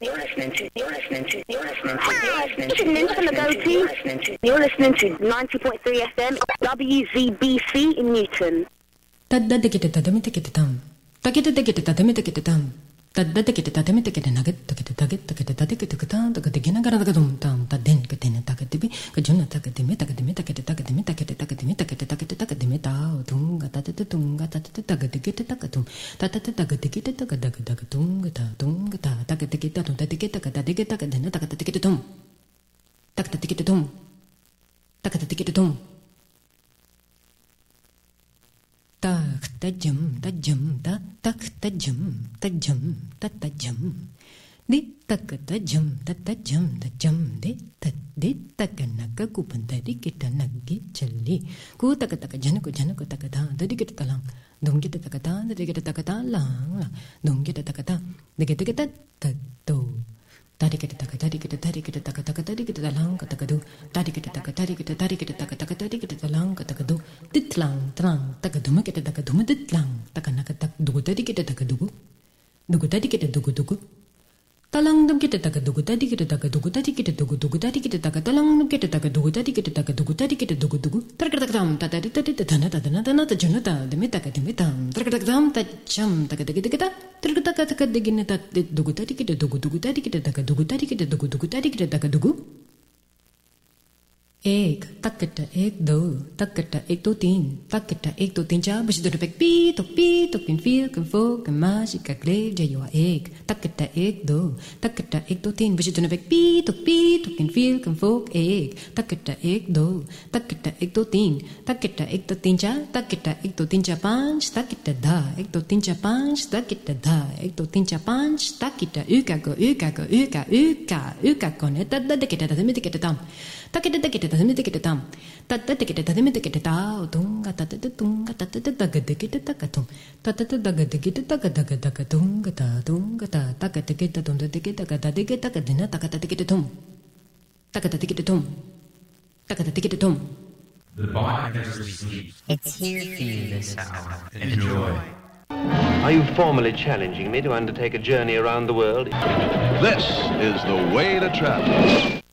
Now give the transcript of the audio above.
You're listening to. You're listening to. You're listening to. You're listening to. You're listening to. You're listening to. You're listening to 90.3 FM WZBC in Newton. Talang dum kita taka dugu tadi kita taka dugu tadi kita dugu dugu tadi kita taka talang dum kita taka dugu tadi kita taka dugu tadi kita dugu dugu terketak tam tadi tadi tadana tadana tadana tajunata demita demitam terketak tam tajam taka taka kita terketak taka degina tadi dugu tadi kita dugu dugu tadi kita taka dugu tadi kita dugu dugu tadi kita taka dugu एक तकटा एक दो तकटा एक दो तीन तकटा एक दो तीन चार बस दो पे पी तो किन फिर किन फो किन माशी का क्ले जयो एक तकटा एक दो तीन बस दो पे पी तो किन फिर किन फो एक तकटा एक दो तीन तकटा एक दो तीन चार तकटा एक दो तीन चार पाँच तकटा धा एक दो तीन चार पाँच तकटा धा एक दो तीन चार पाँच तकटा उका को ने तद kita tademi kita tam takita kita tademi kita tam tata kita tademi kita tau tunga tata tunga tata daga kita takatum tata daga kita daga tunga ta takata kita tunga kita kata kita kadina takata kita tum takata kita tum. The bar never sleeps. It's here for you this hour. Enjoy. Are you formally challenging me to undertake a journey around the world? This is the way to travel.